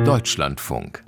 Deutschlandfunk.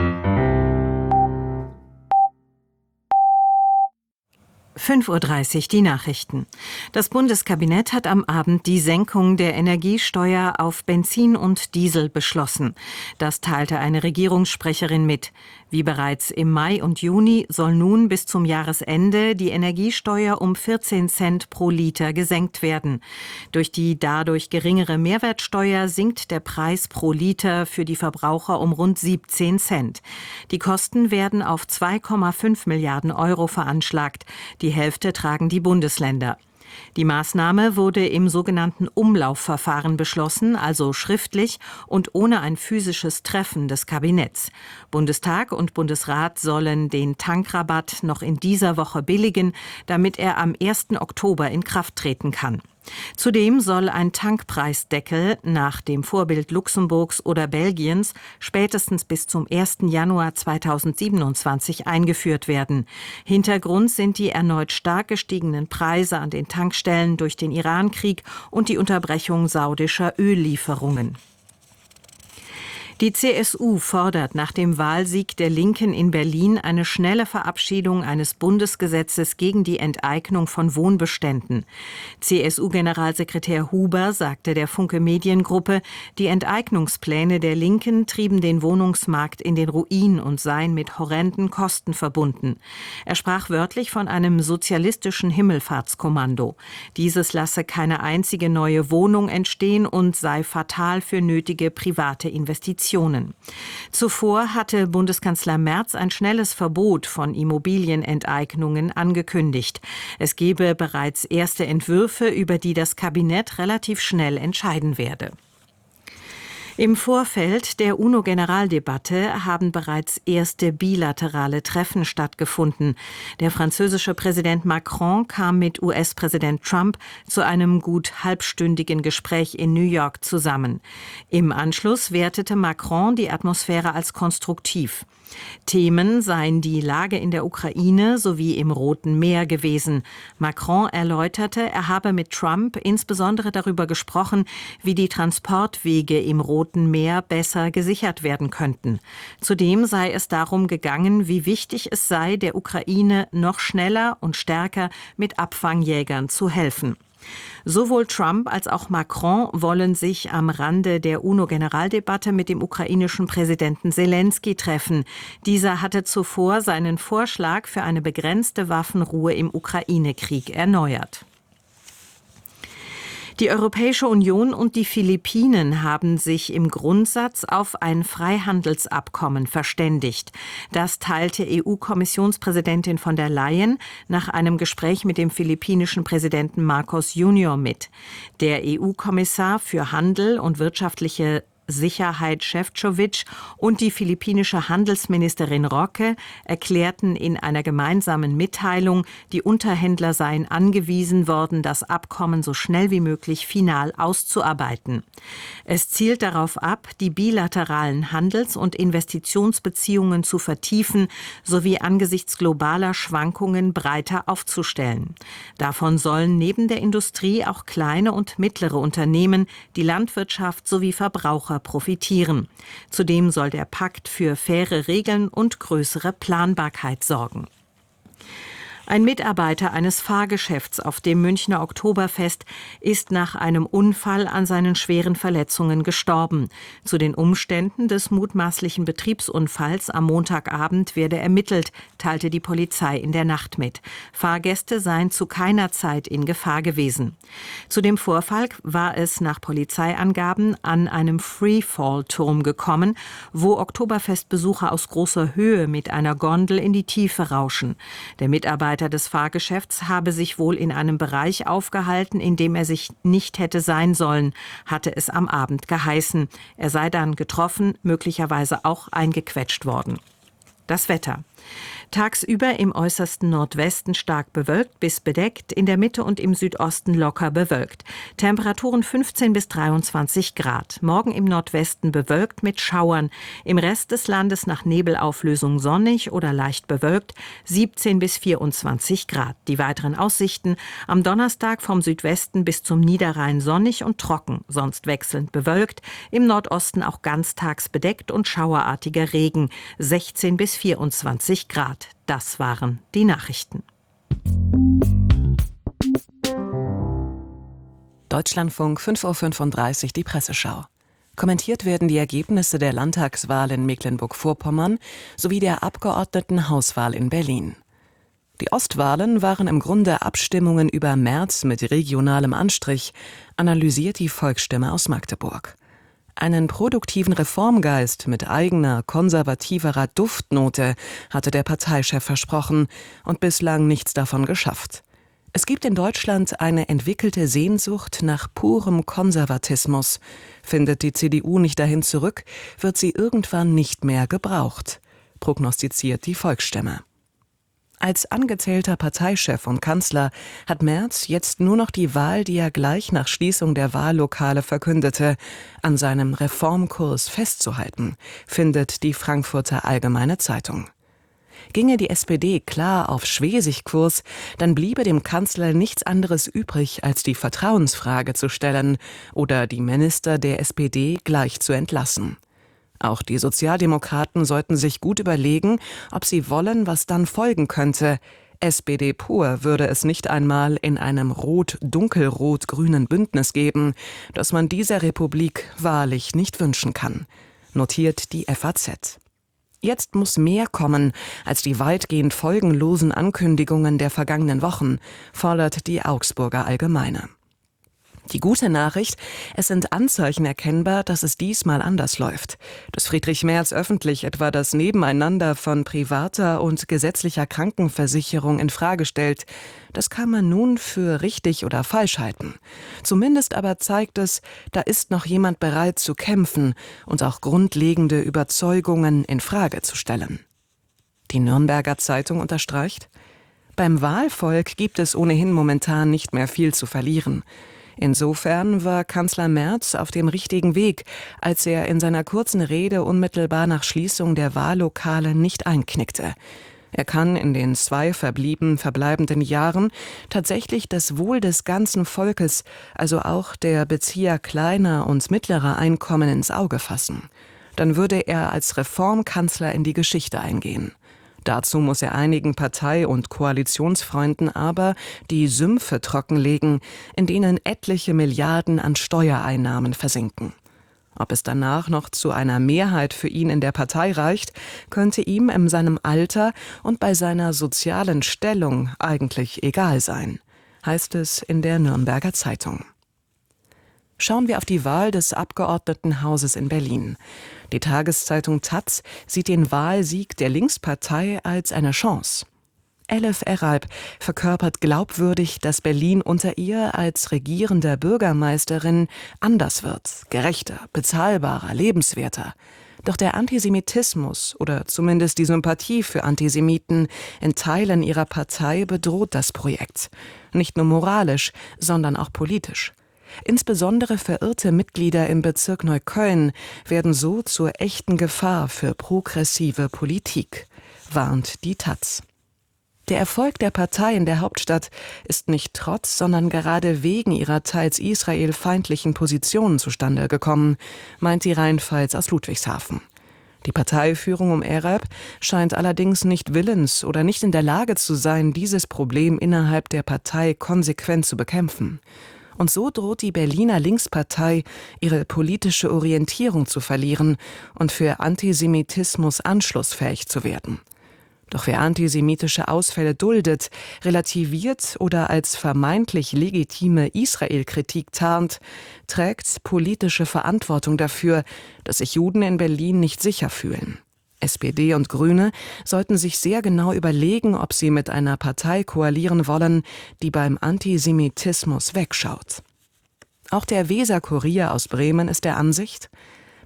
5:30 Uhr die Nachrichten. Das Bundeskabinett hat am Abend die Senkung der Energiesteuer auf Benzin und Diesel beschlossen. Das teilte eine Regierungssprecherin mit. Wie bereits im Mai und Juni soll nun bis zum Jahresende die Energiesteuer um 14 Cent pro Liter gesenkt werden. Durch die dadurch geringere Mehrwertsteuer sinkt der Preis pro Liter für die Verbraucher um rund 17 Cent. Die Kosten werden auf 2,5 Milliarden Euro veranschlagt. Die Hälfte tragen die Bundesländer. Die Maßnahme wurde im sogenannten Umlaufverfahren beschlossen, also schriftlich und ohne ein physisches Treffen des Kabinetts. Bundestag und Bundesrat sollen den Tankrabatt noch in dieser Woche billigen, damit er am 1. Oktober in Kraft treten kann. Zudem soll ein Tankpreisdeckel nach dem Vorbild Luxemburgs oder Belgiens spätestens bis zum 1. Januar 2027 eingeführt werden. Hintergrund sind die erneut stark gestiegenen Preise an den Tankstellen durch den Irankrieg und die Unterbrechung saudischer Öllieferungen. Die CSU fordert nach dem Wahlsieg der Linken in Berlin eine schnelle Verabschiedung eines Bundesgesetzes gegen die Enteignung von Wohnbeständen. CSU-Generalsekretär Huber sagte der Funke Mediengruppe, die Enteignungspläne der Linken trieben den Wohnungsmarkt in den Ruin und seien mit horrenden Kosten verbunden. Er sprach wörtlich von einem sozialistischen Himmelfahrtskommando. Dieses lasse keine einzige neue Wohnung entstehen und sei fatal für nötige private Investitionen. Zuvor hatte Bundeskanzler Merz ein schnelles Verbot von Immobilienenteignungen angekündigt. Es gebe bereits erste Entwürfe, über die das Kabinett relativ schnell entscheiden werde. Im Vorfeld der UNO-Generaldebatte haben bereits erste bilaterale Treffen stattgefunden. Der französische Präsident Macron kam mit US-Präsident Trump zu einem gut halbstündigen Gespräch in New York zusammen. Im Anschluss wertete Macron die Atmosphäre als konstruktiv. Themen seien die Lage in der Ukraine sowie im Roten Meer gewesen. Macron erläuterte, er habe mit Trump insbesondere darüber gesprochen, wie die Transportwege im Roten Meer besser gesichert werden könnten. Zudem sei es darum gegangen, wie wichtig es sei, der Ukraine noch schneller und stärker mit Abfangjägern zu helfen. Sowohl Trump als auch Macron wollen sich am Rande der UNO-Generaldebatte mit dem ukrainischen Präsidenten Selenskyj treffen. Dieser hatte zuvor seinen Vorschlag für eine begrenzte Waffenruhe im Ukraine-Krieg erneuert. Die Europäische Union und die Philippinen haben sich im Grundsatz auf ein Freihandelsabkommen verständigt. Das teilte EU-Kommissionspräsidentin von der Leyen nach einem Gespräch mit dem philippinischen Präsidenten Marcos Junior mit. Der EU-Kommissar für Handel und wirtschaftliche Sicherheit Šefčovič und die philippinische Handelsministerin Roque erklärten in einer gemeinsamen Mitteilung, die Unterhändler seien angewiesen worden, das Abkommen so schnell wie möglich final auszuarbeiten. Es zielt darauf ab, die bilateralen Handels- und Investitionsbeziehungen zu vertiefen sowie angesichts globaler Schwankungen breiter aufzustellen. Davon sollen neben der Industrie auch kleine und mittlere Unternehmen, die Landwirtschaft sowie Verbraucher profitieren. Zudem soll der Pakt für faire Regeln und größere Planbarkeit sorgen. Ein Mitarbeiter eines Fahrgeschäfts auf dem Münchner Oktoberfest ist nach einem Unfall an seinen schweren Verletzungen gestorben. Zu den Umständen des mutmaßlichen Betriebsunfalls am Montagabend werde ermittelt, teilte die Polizei in der Nacht mit. Fahrgäste seien zu keiner Zeit in Gefahr gewesen. Zu dem Vorfall war es nach Polizeiangaben an einem Freefall-Turm gekommen, wo Oktoberfestbesucher aus großer Höhe mit einer Gondel in die Tiefe rauschen. Der Mitarbeiter des Fahrgeschäfts habe sich wohl in einem Bereich aufgehalten, in dem er sich nicht hätte sein sollen, hatte es am Abend geheißen. Er sei dann getroffen, möglicherweise auch eingequetscht worden. Das Wetter. Tagsüber im äußersten Nordwesten stark bewölkt bis bedeckt, in der Mitte und im Südosten locker bewölkt. Temperaturen 15 bis 23 Grad. Morgen im Nordwesten bewölkt mit Schauern. Im Rest des Landes nach Nebelauflösung sonnig oder leicht bewölkt, 17 bis 24 Grad. Die weiteren Aussichten: am Donnerstag vom Südwesten bis zum Niederrhein sonnig und trocken, sonst wechselnd bewölkt. Im Nordosten auch ganztags bedeckt und schauerartiger Regen, 16 bis 24 Grad. Das waren die Nachrichten. Deutschlandfunk 5:35 Uhr, die Presseschau. Kommentiert werden die Ergebnisse der Landtagswahl in Mecklenburg-Vorpommern sowie der Abgeordnetenhauswahl in Berlin. Die Ostwahlen waren im Grunde Abstimmungen über Merz mit regionalem Anstrich, analysiert die Volksstimme aus Magdeburg. Einen produktiven Reformgeist mit eigener, konservativerer Duftnote hatte der Parteichef versprochen und bislang nichts davon geschafft. Es gibt in Deutschland eine entwickelte Sehnsucht nach purem Konservatismus. Findet die CDU nicht dahin zurück, wird sie irgendwann nicht mehr gebraucht, prognostiziert die Volksstimme. Als angezählter Parteichef und Kanzler hat Merz jetzt nur noch die Wahl, die er gleich nach Schließung der Wahllokale verkündete, an seinem Reformkurs festzuhalten, findet die Frankfurter Allgemeine Zeitung. Ginge die SPD klar auf Schwesig-Kurs, dann bliebe dem Kanzler nichts anderes übrig, als die Vertrauensfrage zu stellen oder die Minister der SPD gleich zu entlassen. Auch die Sozialdemokraten sollten sich gut überlegen, ob sie wollen, was dann folgen könnte. SPD pur würde es nicht einmal in einem rot-dunkelrot-grünen Bündnis geben, das man dieser Republik wahrlich nicht wünschen kann, notiert die FAZ. Jetzt muss mehr kommen als die weitgehend folgenlosen Ankündigungen der vergangenen Wochen, fordert die Augsburger Allgemeine. Die gute Nachricht: Es sind Anzeichen erkennbar, dass es diesmal anders läuft. Dass Friedrich Merz öffentlich etwa das Nebeneinander von privater und gesetzlicher Krankenversicherung in Frage stellt, das kann man nun für richtig oder falsch halten. Zumindest aber zeigt es, da ist noch jemand bereit zu kämpfen und auch grundlegende Überzeugungen in Frage zu stellen. Die Nürnberger Zeitung unterstreicht: Beim Wahlvolk gibt es ohnehin momentan nicht mehr viel zu verlieren. Insofern war Kanzler Merz auf dem richtigen Weg, als er in seiner kurzen Rede unmittelbar nach Schließung der Wahllokale nicht einknickte. Er kann in den 2 verbleibenden Jahren tatsächlich das Wohl des ganzen Volkes, also auch der Bezieher kleiner und mittlerer Einkommen, ins Auge fassen. Dann würde er als Reformkanzler in die Geschichte eingehen. Dazu muss er einigen Partei- und Koalitionsfreunden aber die Sümpfe trockenlegen, in denen etliche Milliarden an Steuereinnahmen versinken. Ob es danach noch zu einer Mehrheit für ihn in der Partei reicht, könnte ihm in seinem Alter und bei seiner sozialen Stellung eigentlich egal sein, heißt es in der Nürnberger Zeitung. Schauen wir auf die Wahl des Abgeordnetenhauses in Berlin. Die Tageszeitung taz sieht den Wahlsieg der Linkspartei als eine Chance. Elif Eralp verkörpert glaubwürdig, dass Berlin unter ihr als regierender Bürgermeisterin anders wird, gerechter, bezahlbarer, lebenswerter. Doch der Antisemitismus oder zumindest die Sympathie für Antisemiten in Teilen ihrer Partei bedroht das Projekt. Nicht nur moralisch, sondern auch politisch. Insbesondere verirrte Mitglieder im Bezirk Neukölln werden so zur echten Gefahr für progressive Politik, warnt die taz. Der Erfolg der Partei in der Hauptstadt ist nicht trotz, sondern gerade wegen ihrer teils israelfeindlichen Positionen zustande gekommen, meint die Rheinpfalz aus Ludwigshafen. Die Parteiführung um Eralp scheint allerdings nicht willens oder nicht in der Lage zu sein, dieses Problem innerhalb der Partei konsequent zu bekämpfen. Und so droht die Berliner Linkspartei, ihre politische Orientierung zu verlieren und für Antisemitismus anschlussfähig zu werden. Doch wer antisemitische Ausfälle duldet, relativiert oder als vermeintlich legitime Israel-Kritik tarnt, trägt politische Verantwortung dafür, dass sich Juden in Berlin nicht sicher fühlen. SPD und Grüne sollten sich sehr genau überlegen, ob sie mit einer Partei koalieren wollen, die beim Antisemitismus wegschaut. Auch der Weser-Kurier aus Bremen ist der Ansicht: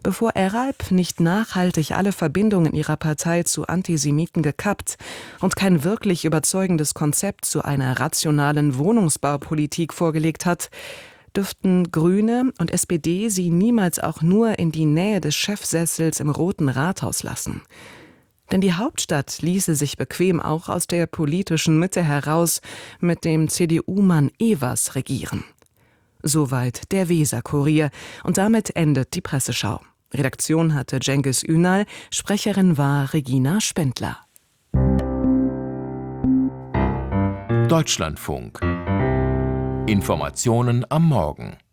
Bevor Eralp nicht nachhaltig alle Verbindungen ihrer Partei zu Antisemiten gekappt und kein wirklich überzeugendes Konzept zu einer rationalen Wohnungsbaupolitik vorgelegt hat, dürften Grüne und SPD sie niemals auch nur in die Nähe des Chefsessels im Roten Rathaus lassen. Denn die Hauptstadt ließe sich bequem auch aus der politischen Mitte heraus mit dem CDU-Mann Evers regieren. Soweit der Weser-Kurier und damit endet die Presseschau. Redaktion hatte Cengiz Ünal, Sprecherin war Regina Spendler. Deutschlandfunk. Informationen am Morgen.